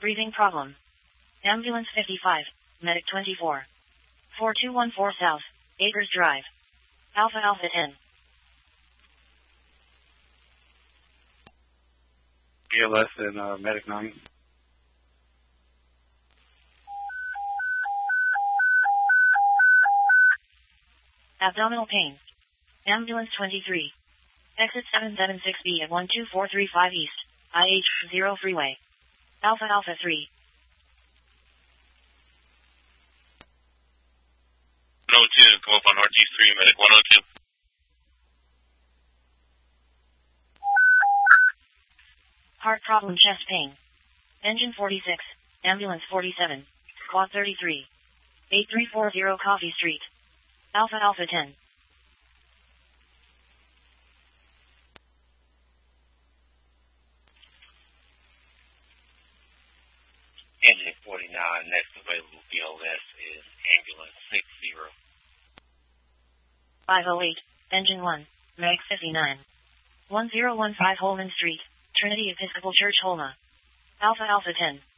Breathing problem. Ambulance 55, Medic 24. 4214 South, Acres Drive. Alpha Alpha 10. BLS and Medic 9. Abdominal pain. Ambulance 23. Exit 776B at 12435 East, IH0 Freeway. Alpha Alpha 3. 102, come up on RT3, Medic 102. Heart problem, chest pain. Engine 46, Ambulance 47, Quad 33. 8340 Coffee Street. Alpha Alpha 10. Engine 49, next available BLS is Ambulance 60. 508, Engine 1, Meg 59. 1015 Holman Street, Trinity Episcopal Church, Holma. Alpha Alpha 10.